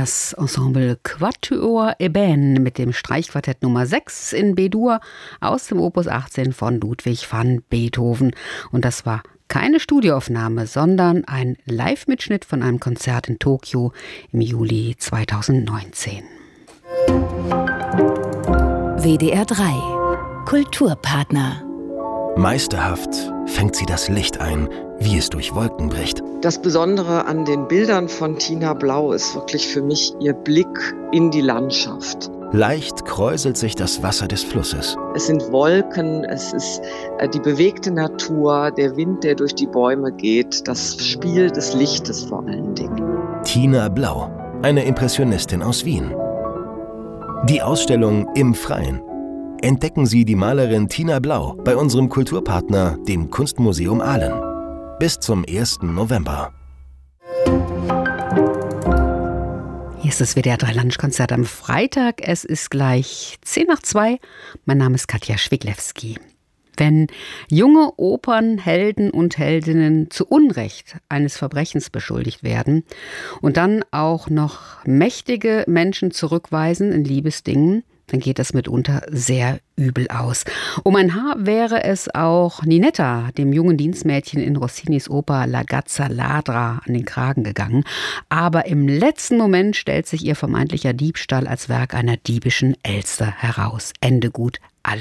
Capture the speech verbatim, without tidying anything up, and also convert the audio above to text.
Das Ensemble Quatuor Eben mit dem Streichquartett Nummer sechs in B-Dur aus dem Opus achtzehn von Ludwig van Beethoven. Und das war keine Studioaufnahme, sondern ein Live-Mitschnitt von einem Konzert in Tokio im Juli zweitausendneunzehn. W D R drei Kulturpartner. Meisterhaft fängt sie das Licht ein, wie es durch Wolken bricht. Das Besondere an den Bildern von Tina Blau ist wirklich für mich ihr Blick in die Landschaft. Leicht kräuselt sich das Wasser des Flusses. Es sind Wolken, es ist die bewegte Natur, der Wind, der durch die Bäume geht, das Spiel des Lichtes vor allen Dingen. Tina Blau, eine Impressionistin aus Wien. Die Ausstellung Im Freien. Entdecken Sie die Malerin Tina Blau bei unserem Kulturpartner, dem Kunstmuseum Aalen. Bis zum ersten November. Hier ist das W D R drei Lunchkonzert am Freitag. Es ist gleich zehn nach zwei. Mein Name ist Katja Schwiglewski. Wenn junge Opernhelden und Heldinnen zu Unrecht eines Verbrechens beschuldigt werden und dann auch noch mächtige Menschen zurückweisen in Liebesdingen, dann geht das mitunter sehr übel aus. Um ein Haar wäre es auch Ninetta, dem jungen Dienstmädchen in Rossinis Oper La Gazza Ladra, an den Kragen gegangen. Aber im letzten Moment stellt sich ihr vermeintlicher Diebstahl als Werk einer diebischen Elster heraus. Ende gut.